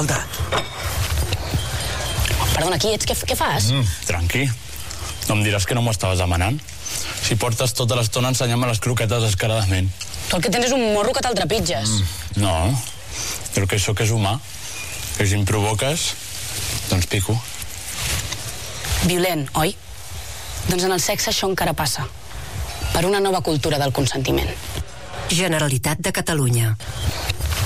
Escolta. Perdona, qui ets? Què fas? Tranqui. No em diràs que no m'ho estaves demanant? Si portes tota l'estona ensenyant-me les croquetes descaradament. Tu el que tens és un morro que te'l trepitges. No, el que sóc és humà. Que si em provoques, doncs pico. Violent, oi? Doncs en el sexe això encara passa. Per una nova cultura del consentiment. Generalitat de Catalunya.